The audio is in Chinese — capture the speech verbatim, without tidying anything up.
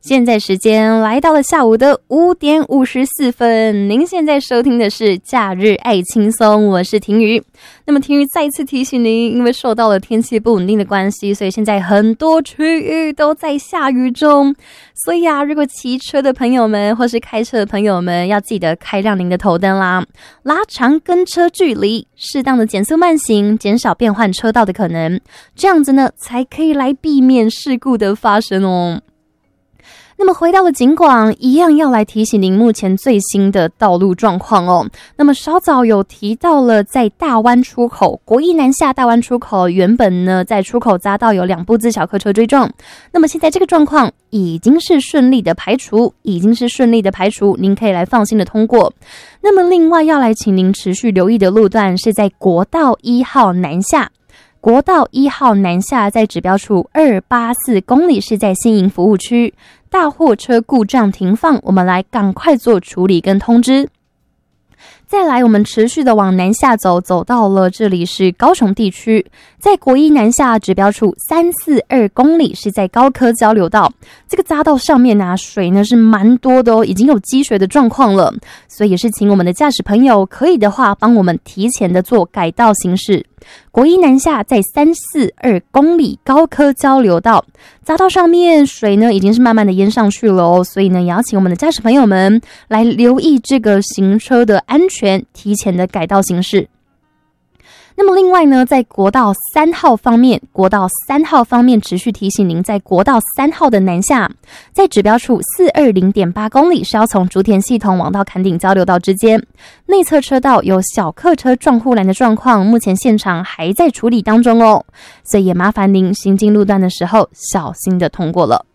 现在时间来到了下午的五点五十四分，您现在收听的是假日爱轻松，我是婷瑜。那么婷瑜再一次提醒您，因为受到了天气不稳定的关系，所以现在很多区域都在下雨中，所以啊，如果骑车的朋友们或是开车的朋友们要记得开亮您的头灯啦，拉长跟车距离，适当的减速慢行，减少变换车道的可能，这样子呢才可以来避免事故的发生哦。那么回到了警广，一样要来提醒您目前最新的道路状况哦。那么稍早有提到了在大湾出口，国一南下大湾出口，原本呢在出口匝道有两部自小客车追撞，那么现在这个状况已经是顺利的排除，已经是顺利的排除，您可以来放心的通过。那么另外要来请您持续留意的路段是在国道一号南下。国道一号南下在指标处二八四公里，是在新营服务区，大货车故障停放，我们来赶快做处理跟通知。再来，我们持续的往南下走，走到了这里是高雄地区，在国一南下指标处三四二公里，是在高科交流道。这个匝道上面啊，水呢是蛮多的哦，已经有积水的状况了，所以也是请我们的驾驶朋友可以的话，帮我们提前的做改道行驶。国一南下在三四二公里高科交流道，匝道上面水呢已经是慢慢的淹上去了哦，所以呢也要请我们的驾驶朋友们来留意这个行车的安全，提前的改道行驶。那么另外呢，在国道三号方面，国道三号方面持续提醒您，在国道三号的南下，在指标处四二零点八公里，是要从竹田系统往到坎顶交流道之间，内侧车道有小客车撞护栏的状况，目前现场还在处理当中哦，所以也麻烦您行经路段的时候小心的通过了。